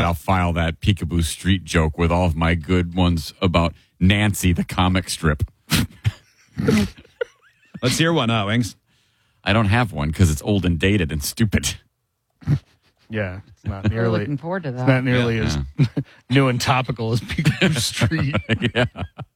right, I'll file that Peekaboo Street joke with all of my good ones about Nancy, the comic strip. Let's hear one, Wings. I don't have one because it's old and dated and stupid. Yeah, it's not We're nearly. looking forward to It's that. not nearly as new and topical as Peekaboo Street. Yeah.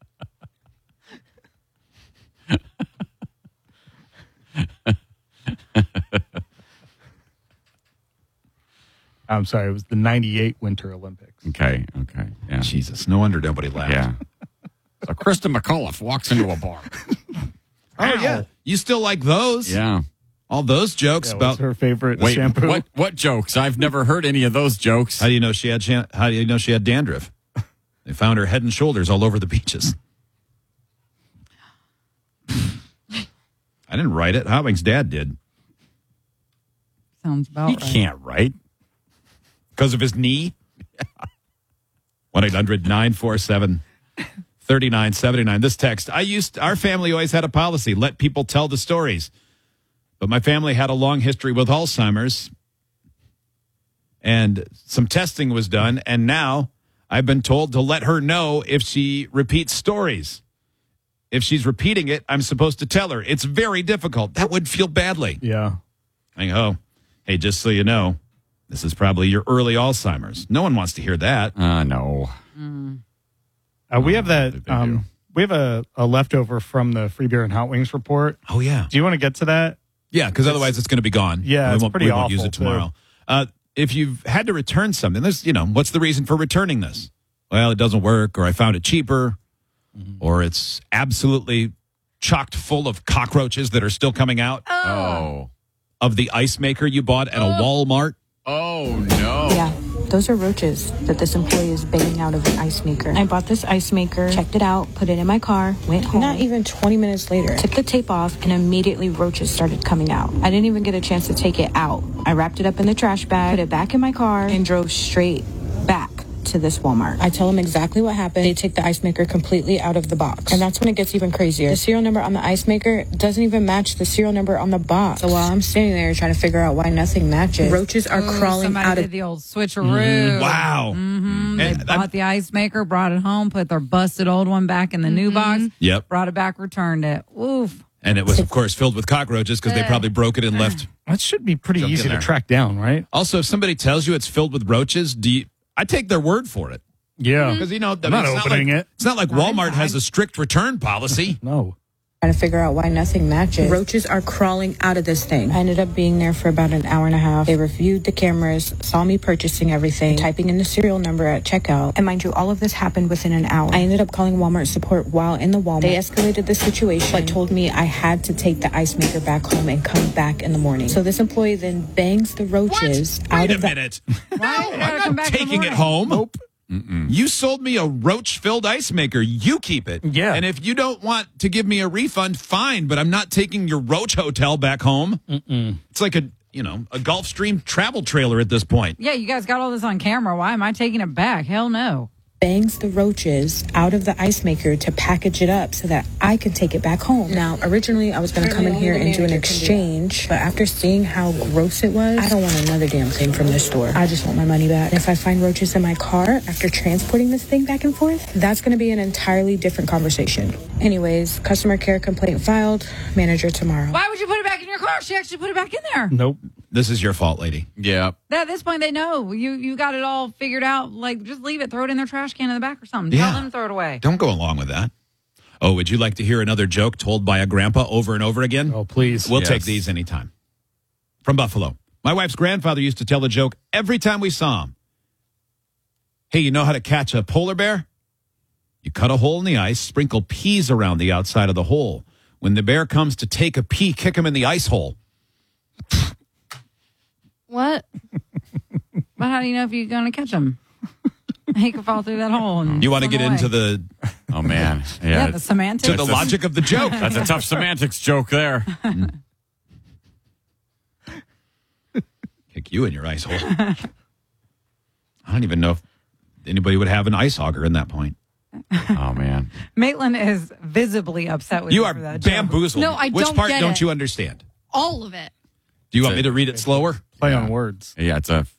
I'm sorry, it was the '98 Winter Olympics. Okay. Yeah. Jesus, no wonder nobody laughed. Yeah. So Krista McAuliffe walks into a bar. Oh, yeah. You still like those? Yeah. All those jokes Yeah, about what's her favorite Wait, shampoo? what jokes? I've never heard any of those jokes. how do you know she had dandruff? They found her head and shoulders all over the beaches. I didn't write it. Howing's dad did. Sounds about He right. can't write. Because of his knee? 1-800-947-3979. This text, our family always had a policy, let people tell the stories. But my family had a long history with Alzheimer's. And some testing was done. And now I've been told to let her know if she repeats stories. If she's repeating it, I'm supposed to tell her. It's very difficult. That would feel badly. Yeah. I go, hey, just so you know, this is probably your early Alzheimer's. No one wants to hear that. No. We have that. They do. We have a leftover from the Free Beer and Hot Wings report. Oh, yeah. Do you want to get to that? Yeah, because otherwise it's going to be gone. Yeah, it's pretty we won't use awful, it tomorrow. If you've had to return something, what's the reason for returning this? Well, it doesn't work, or I found it cheaper, or it's absolutely chocked full of cockroaches that are still coming out Oh. of the ice maker you bought at a Walmart. Oh, no. Yeah, those are roaches that this employee is banging out of an ice maker. I bought this ice maker, checked it out, put it in my car, went home. Not even 20 minutes later, took the tape off, and immediately roaches started coming out. I didn't even get a chance to take it out. I wrapped it up in the trash bag, put it back in my car, and drove straight back to this Walmart. I tell them exactly what happened. They take the ice maker completely out of the box. And that's when it gets even crazier. The serial number on the ice maker doesn't even match the serial number on the box. So while I'm standing there trying to figure out why nothing matches, roaches are crawling Somebody out did of the old switcheroo. Wow. They bought the ice maker, brought it home, put their busted old one back in the new box. Yep. Brought it back, returned it. Oof. And it was, of course, filled with cockroaches because they probably broke it and left. That should be pretty Jump in easy to there. track down, right? Also, if somebody tells you it's filled with roaches, I take their word for it. Yeah. Because, I'm not opening it. It's not like Walmart has a strict return policy. No. trying to figure out why nothing matches. Roaches are crawling out of this thing. I ended up being there for about an hour and a half. They reviewed the cameras, saw me purchasing everything, typing in the serial number at checkout. And mind you, all of this happened within an hour. I ended up calling Walmart support while in the Walmart. They escalated the situation, but told me I had to take the ice maker back home and come back in the morning. So this employee then bangs the roaches out Wait a of the... minute. Why? I'm not taking it home. Nope. You sold me a roach-filled ice maker. You keep it. Yeah. And if you don't want to give me a refund, fine. But I'm not taking your roach hotel back home. It's like a Gulfstream travel trailer at this point. Yeah, you guys got all this on camera. Why am I taking it back? Hell no. bangs the roaches out of the ice maker to package it up so that I can take it back home. Now, originally I was going to come in here and do an exchange, but after seeing how gross it was, I don't want another damn thing from this store. I just want my money back. And if I find roaches in my car after transporting this thing back and forth, that's going to be an entirely different conversation. Anyways, customer care complaint filed, manager tomorrow. Why would you put it back in your car? She actually put it back in there. Nope. This is your fault, lady. Yeah. At this point, they know. You got it all figured out. Like, just leave it. Throw it in their trash can in the back or something. Yeah. Tell them to throw it away. Don't go along with that. Oh, would you like to hear another joke told by a grandpa over and over again? Oh, please. We'll Yes. take these anytime. From Buffalo. My wife's grandfather used to tell the joke every time we saw him. Hey, you know how to catch a polar bear? You cut a hole in the ice, sprinkle peas around the outside of the hole. When the bear comes to take a pee, kick him in the ice hole. What? But how do you know if you're going to catch him? He could fall through that hole. And You want to swim get away. into the Oh, man. Yeah, Yeah. the semantics. to the logic of the joke? That's a tough semantics joke there. Kick you in your ice hole. I don't even know if anybody would have an ice auger in that point. Oh, man. Maitland is visibly upset with You you are for that joke. bamboozled. No, I Which don't part get don't it. you understand? All of it. Do you want me to read it slower? Play on words. Yeah, it's a